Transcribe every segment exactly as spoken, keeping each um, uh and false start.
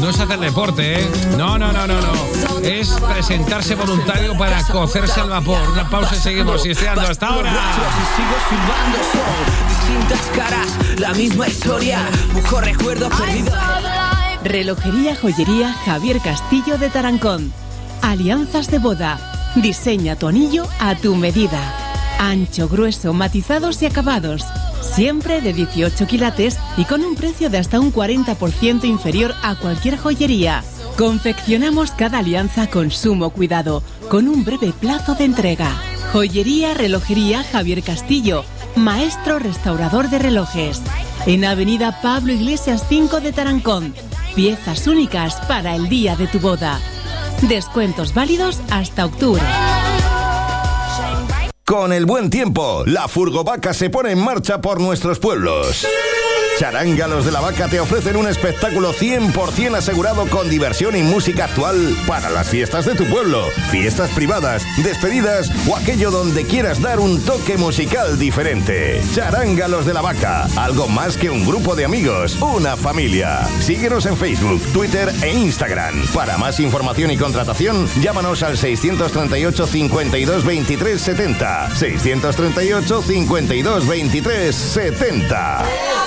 no es hacer deporte, ¿eh? No, no, no, no, no. Es presentarse voluntario para cocerse al vapor. Una pausa y seguimos siesteando hasta ahora. Sigo silbando, son distintas caras, la misma historia, busco recuerdos perdidos. Relojería Joyería Javier Castillo de Tarancón. Alianzas de boda. Diseña tu anillo a tu medida. Ancho, grueso, matizados y acabados. Siempre de dieciocho quilates y con un precio de hasta un cuarenta por ciento inferior a cualquier joyería. Confeccionamos cada alianza con sumo cuidado, con un breve plazo de entrega. Joyería Relojería Javier Castillo, maestro restaurador de relojes. En Avenida Pablo Iglesias cinco de Tarancón. Piezas únicas para el día de tu boda. Descuentos válidos hasta octubre. Con el buen tiempo, la Furgovaca se pone en marcha por nuestros pueblos. Charángalos de la Vaca te ofrecen un espectáculo cien por ciento asegurado con diversión y música actual para las fiestas de tu pueblo, fiestas privadas, despedidas o aquello donde quieras dar un toque musical diferente. Charángalos de la Vaca, algo más que un grupo de amigos, una familia. Síguenos en Facebook, Twitter e Instagram. Para más información y contratación, llámanos al seiscientos treinta y ocho, cincuenta y dos, veintitrés, setenta. seiscientos treinta y ocho, cincuenta y dos, veintitrés, setenta.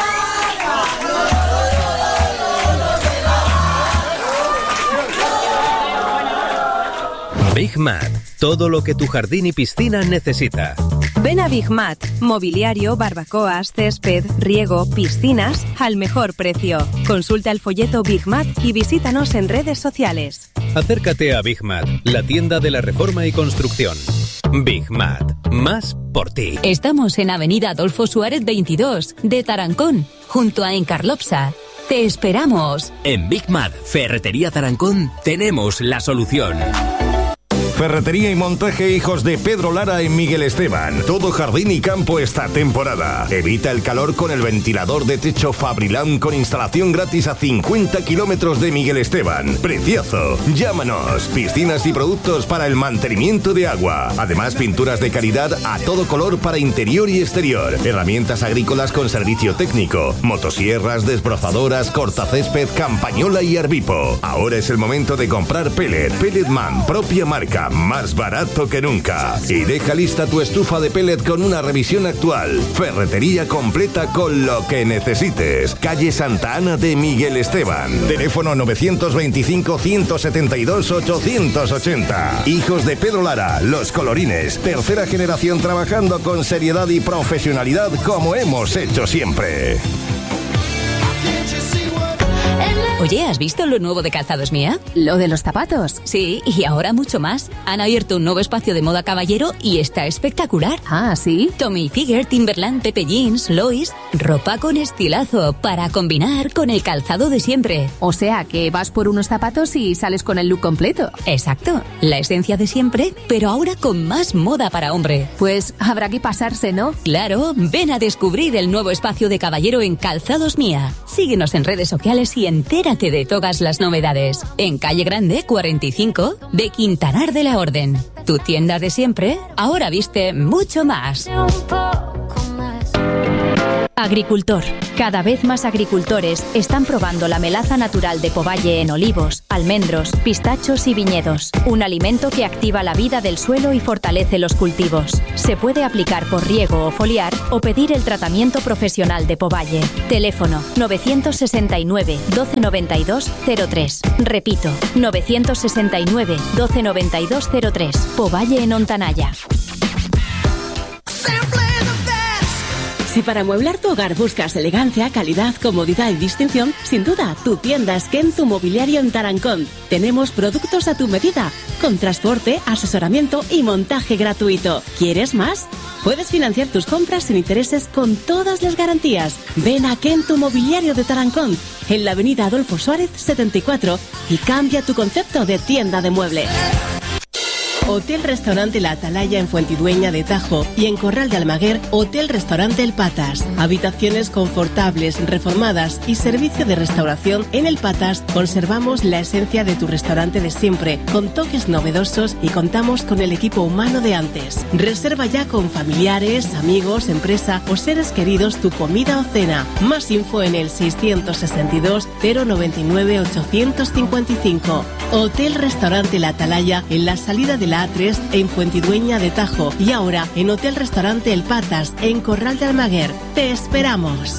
Big Mat, todo lo que tu jardín y piscina necesita. Ven a Big Mat, mobiliario, barbacoas, césped, riego, piscinas, al mejor precio. Consulta el folleto Big Mat y visítanos en redes sociales. Acércate a Big Mat, la tienda de la reforma y construcción. Big Mat, más por ti. Estamos en Avenida Adolfo Suárez veintidós, de Tarancón, junto a Encarlopsa. Te esperamos. En Big Mat, Ferretería Tarancón, tenemos la solución. Ferretería y montaje Hijos de Pedro Lara en Miguel Esteban. Todo jardín y campo esta temporada. Evita el calor con el ventilador de techo Fabrilán con instalación gratis a cincuenta kilómetros de Miguel Esteban. ¡Precioso! Llámanos. Piscinas y productos para el mantenimiento de agua. Además, pinturas de calidad a todo color para interior y exterior. Herramientas agrícolas con servicio técnico. Motosierras, desbrozadoras, cortacésped, campañola y Arbipo. Ahora es el momento de comprar pellet. Pelletman, propia marca. Más barato que nunca. Y deja lista tu estufa de pellet con una revisión actual. Ferretería completa con lo que necesites. Calle Santa Ana de Miguel Esteban. Teléfono novecientos veinticinco, ciento setenta y dos, ochocientos ochenta. Hijos de Pedro Lara, los colorines. Tercera generación trabajando con seriedad y profesionalidad como hemos hecho siempre. Oye, ¿has visto lo nuevo de Calzados Mía? ¿Lo de los zapatos? Sí, y ahora mucho más. Han abierto un nuevo espacio de moda caballero y está espectacular. Ah, ¿sí? Tommy Hilfiger, Timberland, Pepe Jeans, Lois... Ropa con estilazo para combinar con el calzado de siempre. O sea, que vas por unos zapatos y sales con el look completo. Exacto. La esencia de siempre, pero ahora con más moda para hombre. Pues habrá que pasarse, ¿no? Claro. Ven a descubrir el nuevo espacio de caballero en Calzados Mía. Síguenos en redes sociales y entérate de todas las novedades. En Calle Grande cuarenta y cinco de Quintanar de la Orden. Tu tienda de siempre ahora viste mucho más. Agricultor. Cada vez más agricultores están probando la melaza natural de Povalle en olivos, almendros, pistachos y viñedos. Un alimento que activa la vida del suelo y fortalece los cultivos. Se puede aplicar por riego o foliar o pedir el tratamiento profesional de Povalle. Teléfono novecientos sesenta y nueve, doce noventa y dos, cero tres. Repito, novecientos sesenta y nueve, doce noventa y dos, cero tres. Povalle en Ontanaya. Si para amueblar tu hogar buscas elegancia, calidad, comodidad y distinción, sin duda, tu tienda es Kentu Mobiliario en Tarancón. Tenemos productos a tu medida, con transporte, asesoramiento y montaje gratuito. ¿Quieres más? Puedes financiar tus compras sin intereses con todas las garantías. Ven a Kentu Mobiliario de Tarancón, en la avenida Adolfo Suárez setenta y cuatro, y cambia tu concepto de tienda de muebles. Hotel Restaurante La Atalaya en Fuentidueña de Tajo y en Corral de Almaguer, Hotel Restaurante El Patas. Habitaciones confortables, reformadas y servicio de restauración. En El Patas conservamos la esencia de tu restaurante de siempre, con toques novedosos y contamos con el equipo humano de antes. Reserva ya con familiares, amigos, empresa o seres queridos tu comida o cena. Más info en el seiscientos sesenta y dos, cero noventa y nueve, ochocientos cincuenta y cinco. Hotel Restaurante La Atalaya en la salida de la A tres en Fuentidueña de Tajo y ahora en Hotel Restaurante El Patas en Corral de Almaguer. ¡Te esperamos!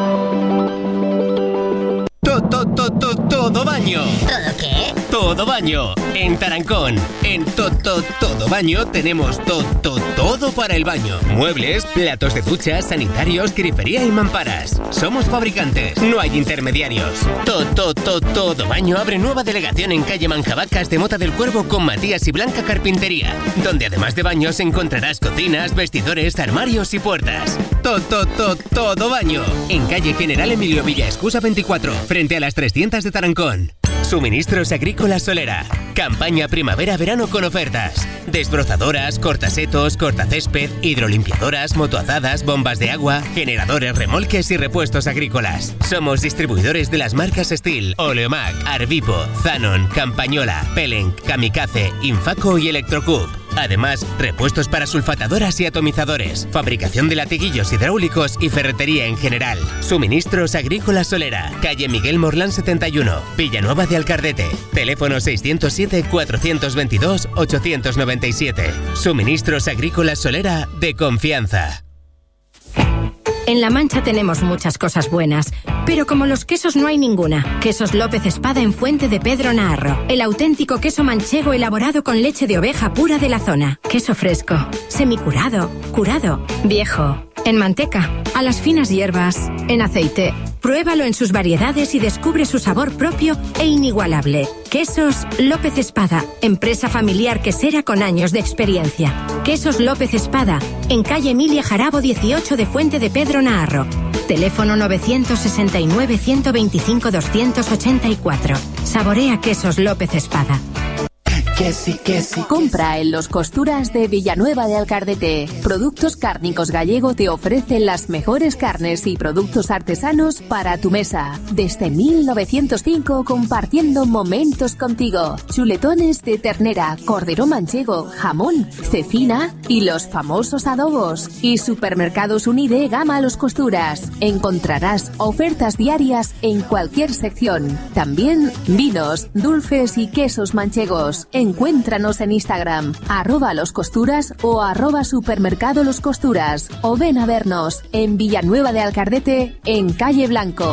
Todo, todo, todo baño. ¿Todo qué? Todo baño. En Tarancón. En Todo, todo baño tenemos todo, todo para el baño. Muebles, platos de ducha, sanitarios, grifería y mamparas. Somos fabricantes, no hay intermediarios. Todo, todo, todo baño abre nueva delegación en calle Manjabacas de Mota del Cuervo con Matías y Blanca Carpintería, donde además de baños encontrarás cocinas, vestidores, armarios y puertas. Todo, todo, todo baño. En calle General Emilio Villa Escusa veinticuatro, frente a las trescientas de Tarancón. Suministros agrícolas Solera. Campaña primavera-verano con ofertas. Desbrozadoras, cortasetos, cortacésped, hidrolimpiadoras, motoazadas, bombas de agua, generadores, remolques y repuestos agrícolas. Somos distribuidores de las marcas Steel, Oleomac, Arvipo, Zanon, Campañola, Pellenc, Kamikaze, Infaco y Electrocube. Además, repuestos para sulfatadoras y atomizadores, fabricación de latiguillos hidráulicos y ferretería en general. Suministros agrícolas Solera, calle Miguel Morlán setenta y uno, Villanueva de Alcardete. Teléfono seiscientos siete, cuatrocientos veintidós, ochocientos noventa y siete. Suministros agrícolas Solera de confianza. En La Mancha tenemos muchas cosas buenas, pero como los quesos no hay ninguna. Quesos López Espada en Fuente de Pedro Naharro. El auténtico queso manchego elaborado con leche de oveja pura de la zona. Queso fresco, semicurado, curado, viejo, en manteca, a las finas hierbas, en aceite. Pruébalo en sus variedades y descubre su sabor propio e inigualable. Quesos López Espada, empresa familiar quesera con años de experiencia. Quesos López Espada, en calle Emilia Jarabo dieciocho de Fuente de Pedro Naharro. Teléfono novecientos sesenta y nueve, ciento veinticinco, doscientos ochenta y cuatro. Saborea Quesos López Espada. Que sí, que sí. Compra en Los Costuras de Villanueva de Alcardete. Productos Cárnicos Gallego te ofrecen las mejores carnes y productos artesanos para tu mesa. Desde mil novecientos cinco compartiendo momentos contigo. Chuletones de ternera, cordero manchego, jamón, cecina y los famosos adobos. Y Supermercados Unide Gama Los Costuras. Encontrarás ofertas diarias en cualquier sección. También vinos, dulces y quesos manchegos. Encuéntranos en Instagram, arroba Los Costuras o arroba Supermercado Los Costuras. O ven a vernos en Villanueva de Alcardete, en Calle Blanco.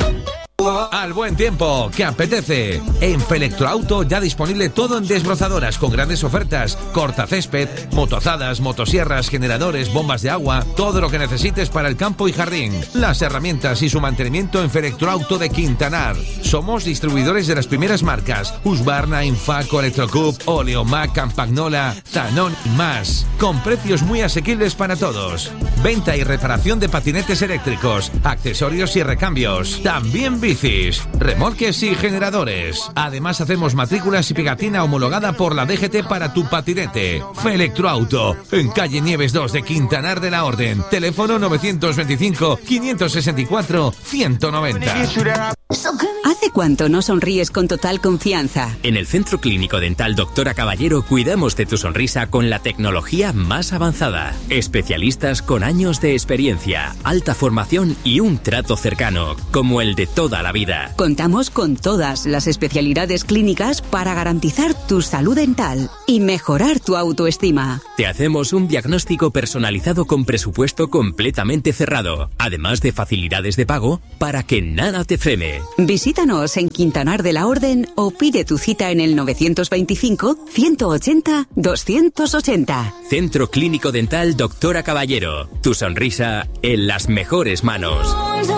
Al buen tiempo, que apetece. En Felectroauto ya disponible todo en desbrozadoras con grandes ofertas, cortacésped, motozadas, motosierras, generadores, bombas de agua, todo lo que necesites para el campo y jardín. Las herramientas y su mantenimiento en Felectroauto de Quintanar. Somos distribuidores de las primeras marcas Husqvarna, Infaco, Electrocube, Oleomac, Campagnola, Zanon y más, con precios muy asequibles para todos. Venta y reparación de patinetes eléctricos, accesorios y recambios. También bicis, remolques y generadores. Además hacemos matrículas y pegatina homologada por la D G T para tu patinete. Felectroauto, en calle Nieves dos de Quintanar de la Orden. Teléfono novecientos veinticinco, quinientos sesenta y cuatro, ciento noventa. ¿Hace cuánto no sonríes con total confianza? En el Centro Clínico Dental Doctora Caballero cuidamos de tu sonrisa con la tecnología más avanzada. Especialistas con años de experiencia, alta formación y un trato cercano, como el de toda la vida. Contamos con todas las especialidades clínicas para garantizar tu salud dental y mejorar tu autoestima. Te hacemos un diagnóstico personalizado con presupuesto completamente cerrado, además de facilidades de pago para que nada te frene. Visítanos en Quintanar de la Orden o pide tu cita en el novecientos veinticinco, ciento ochenta, doscientos ochenta. Centro Clínico Dental Doctora Caballero. Tu sonrisa en las mejores manos.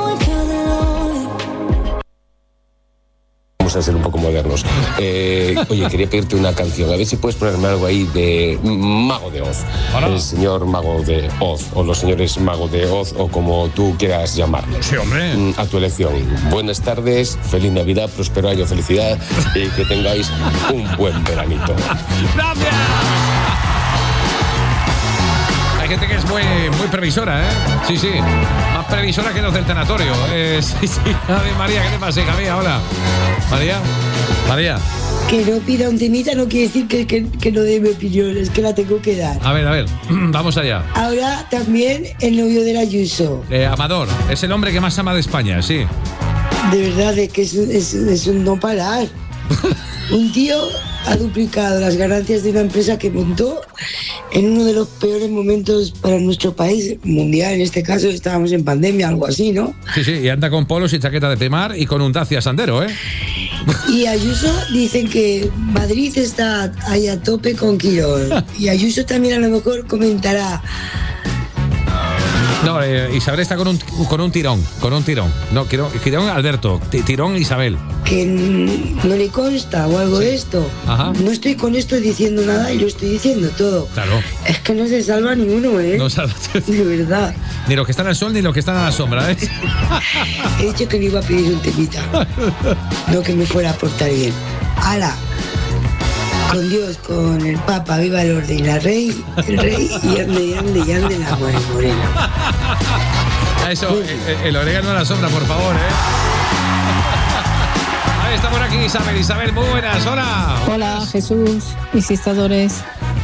Vamos a ser un poco modernos. Eh, oye, quería pedirte una canción. A ver si puedes ponerme algo ahí de Mago de Oz. Hola. El señor Mago de Oz, o los señores Mago de Oz, o como tú quieras llamarlos. Sí, hombre. A tu elección. Buenas tardes, feliz Navidad, próspero año, felicidad y que tengáis un buen veranito. ¡Gracias! Hay gente que es muy, muy previsora, ¿eh? Sí, sí. Más previsora que los del tanatorio. Eh, sí, sí. A ver, María, ¿qué te pasa, hija mía? Hola. María. María. Que no pida un temita no quiere decir que, que, que no dé mi opinión, es que la tengo que dar. A ver, a ver, vamos allá. Ahora también el novio de la Ayuso. Eh, Amador, es el hombre que más ama de España, sí. De verdad, es que es, es, es un no parar. Un tío ha duplicado las ganancias de una empresa que montó en uno de los peores momentos para nuestro país, mundial en este caso, estábamos en pandemia, algo así, ¿no? Sí, sí, y anda con polos y chaqueta de Primar y con un Dacia Sandero, ¿eh? Y Ayuso dicen que Madrid está ahí a tope con Quirón. Y Ayuso también a lo mejor comentará. No, eh, Isabel está con un, con un tirón, con un tirón. No, Quirón, Quirón Alberto, tirón Isabel. Que no le consta o algo sí. de esto. Ajá. No estoy con esto diciendo nada y lo estoy diciendo todo. Claro. Es que no se salva ninguno, ¿eh? No salva. De verdad. Ni los que están al sol ni los que están a la sombra, ¿eh? He dicho que no iba a pedir un temita. No que me fuera a portar bien. ¡Hala! Con Dios, con el Papa, viva el orden, la rey, el rey y ande, y ande, y ande la morena. Eso, el, el orégano a la sombra, por favor, ¿eh? Ahí está por aquí Isabel. Isabel, muy buenas, hola. Hola, Jesús, visitadores.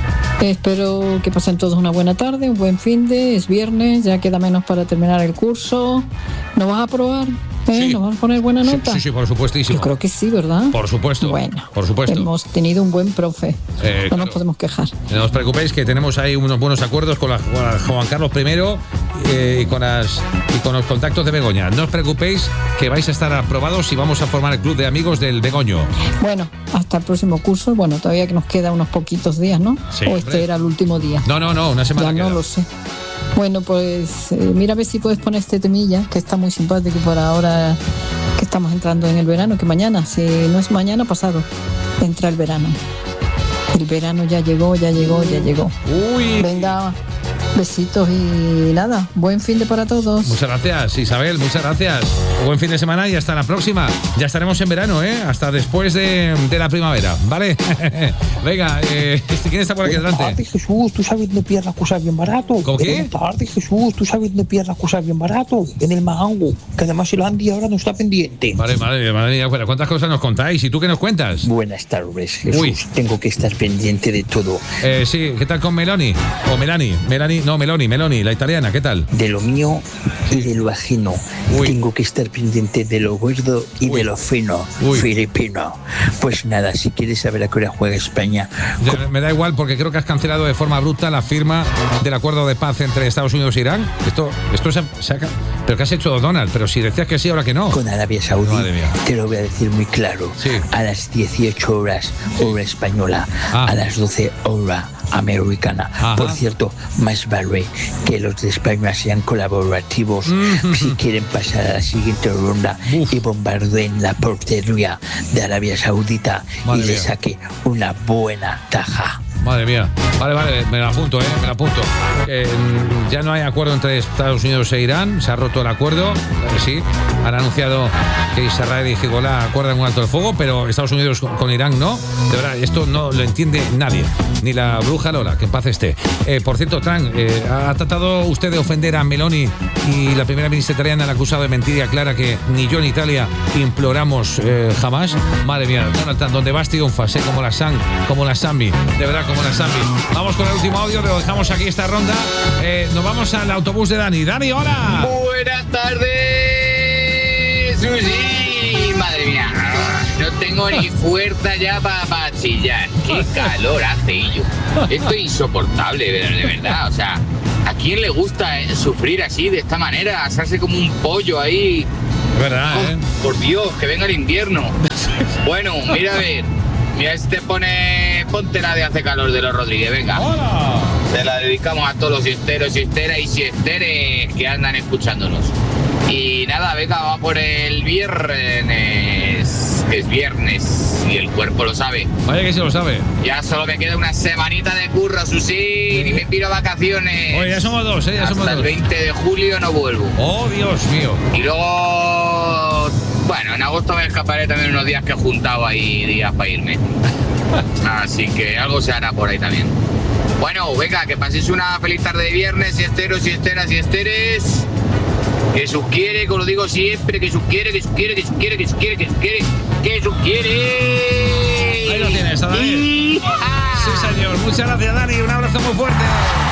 Espero que pasen todos una buena tarde, un buen fin de, es viernes, ya queda menos para terminar el curso. ¿Nos vas a aprobar? ¿Eh? Sí. ¿Nos van a poner buena nota? Sí, sí, por supuestísimo. Yo creo que sí, ¿verdad? Por supuesto. Bueno, por supuesto. Hemos tenido un buen profe. Eh, no claro. nos podemos quejar. No os preocupéis que tenemos ahí unos buenos acuerdos con, la, con la Juan Carlos primero eh, y, con las, y con los contactos de Begoña. No os preocupéis que vais a estar aprobados y vamos a formar el club de amigos del Begoño. Bueno, hasta el próximo curso. Bueno, todavía que nos queda unos poquitos días, ¿no? Sí, o este hombre. Era el último día. No, no, no, una semana Ya queda. no lo sé. Bueno, pues eh, mira a ver si puedes poner este temilla, que está muy simpático para ahora que estamos entrando en el verano, que mañana, si no es mañana, pasado, entra el verano. El verano ya llegó, ya llegó, ya llegó. Uy. Venga, besitos y nada, buen fin de para todos. Muchas gracias, Isabel, muchas gracias. Buen fin de semana y hasta la próxima. Ya estaremos en verano, ¿eh? Hasta después de, de la primavera, ¿vale? Venga, eh, ¿quién está por aquí Buenas delante? tardes, Jesús, tú sabes dónde pillas las cosas bien barato. ¿Cómo qué? Buenas tardes, Jesús, tú sabes dónde pillas las cosas bien barato. En el Mango, que además el Andy ahora no está pendiente. Vale, madre mía, madre mía, bueno, ¿cuántas cosas nos contáis? ¿Y tú qué nos cuentas? Buenas tardes, Jesús. Uy. Tengo que estar pendiente de todo. Eh, sí, ¿qué tal con Meloni? O Melani, Melani, no, Meloni, Meloni, la italiana, ¿qué tal? De lo mío y de lo ajeno. Uy. Tengo que estar pendiente de lo gordo y Uy. de lo fino. Uy. Filipino. Pues nada, si quieres saber a qué hora juega España. Ya, me da igual porque creo que has cancelado de forma abrupta la firma del acuerdo de paz entre Estados Unidos e Irán. Esto, esto se, se ha, ¿pero qué has hecho, Donald? Pero si decías que sí, ahora que no. Con Arabia Saudí, Madre mía. te lo voy a decir muy claro. Sí. A las dieciocho horas, hora española. Ah. A las doce, hora americana. Ajá. Por cierto, más vale que los de España sean colaborativos Mm. si quieren pasar a la siguiente ronda Uf. y bombardeen la portería de Arabia Saudita Madre y le mía. saque una buena taja. Madre mía. Vale, vale, me la apunto, ¿eh? Me la apunto. Eh, ya no hay acuerdo entre Estados Unidos e Irán. Se ha roto el acuerdo. Eh, sí. Han anunciado que Israel y Hezbollah acuerdan un alto el fuego, pero Estados Unidos con, con Irán no. De verdad, esto no lo entiende nadie. Ni la bruja Lola, que en paz esté. Eh, por cierto, Tran, eh, ¿ha tratado usted de ofender a Meloni y la primera ministra italiana le ha acusado de mentira clara que ni yo ni Italia imploramos eh, jamás? Madre mía, Donald Trump, donde vas triunfas, ¿eh? Como la San, como la Sambi. De verdad, como la Sambi. Vamos con el último audio, lo dejamos aquí esta ronda. Eh, nos vamos al autobús de Dani. Dani, hola. Buenas tardes, Susi. Madre mía, no tengo ni fuerza ya para pa chillar. Qué calor hace, y yo. Esto es insoportable, de, de verdad. O sea, ¿a quién le gusta eh, sufrir así, de esta manera? Asarse como un pollo ahí. Es verdad, Oh, ¿eh? por Dios, que venga el invierno. Bueno, mira a ver. Mira, si te pone... Ponte la de Hace Calor de los Rodríguez, venga. Hola. Se la dedicamos a todos los siesteros, siesteras y siesteres que andan escuchándonos. Y nada, venga, vamos por el viernes, que es viernes y el cuerpo lo sabe. Vaya que se lo sabe. Ya solo me queda una semanita de curro, Susi, y me piro a vacaciones. Oye, ya somos dos, ¿eh? Ya somos Hasta el dos. veinte de julio no vuelvo. Oh, Dios mío. Y luego, bueno, en agosto me escaparé también unos días que he juntado ahí días para irme. Así que algo se hará por ahí también. Bueno, venga, que paséis una feliz tarde de viernes, siesteros, siesteras, siesteres. Que sus quiere, como lo digo siempre, que sus quiere, que sus quiere, que sus quiere, que sus quiere, que sus quiere, que sus quiere. Ahí lo tienes, Dani. Sí, señor. Muchas gracias, Dani. Un abrazo muy fuerte.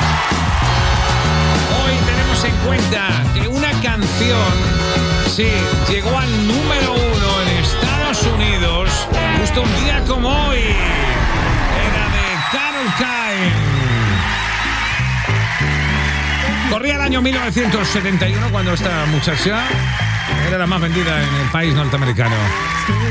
Hoy tenemos en cuenta que una canción, sí, llegó al número uno en Estados Unidos justo un día como hoy. Era de Carol Kane. Corría el año mil novecientos setenta y uno cuando esta muchacha era la más vendida en el país norteamericano.